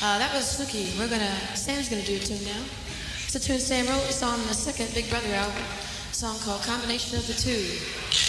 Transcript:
That was Snooki. Sam's gonna do a tune now. It's a tune Sam wrote. It's on the second Big Brother album. A song called Combination of the Two.